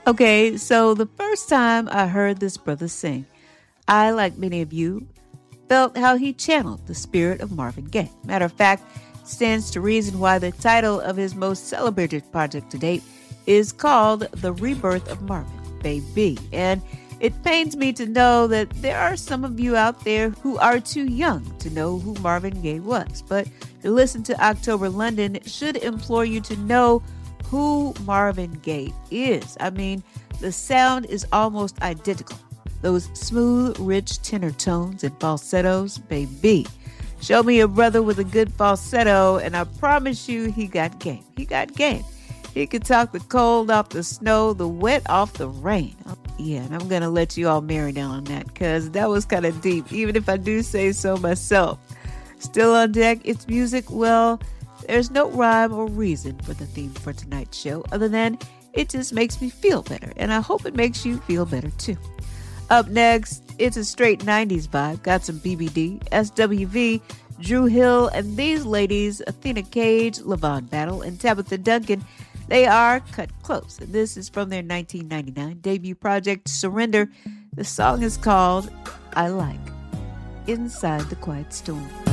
Okay, so the first time I heard this brother sing, I, like many of you, felt how he channeled the spirit of Marvin Gaye. Matter of fact, stands to reason why the title of his most celebrated project to date is called The Rebirth of Marvin, Baby. And it pains me to know that there are some of you out there who are too young to know who Marvin Gaye was. But to listen to October London should implore you to know who Marvin Gaye is. I mean, the sound is almost identical. Those smooth, rich tenor tones and falsettos, baby. Show me a brother with a good falsetto, and I promise you he got game. He got game. He could talk the cold off the snow, the wet off the rain. Yeah, and I'm going to let you all marinate on that because that was kind of deep, even if I do say so myself. Still on deck, it's music. Well, there's no rhyme or reason for the theme for tonight's show other than it just makes me feel better, and I hope it makes you feel better too. Up next, it's a straight 90s vibe. Got some BBD, SWV, Drew Hill, and these ladies, Athena Cage, Levon Battle, and Tabitha Duncan, they are cut close. And this is from their 1999 debut project, Surrender. The song is called I Like, Inside the Quiet Storm.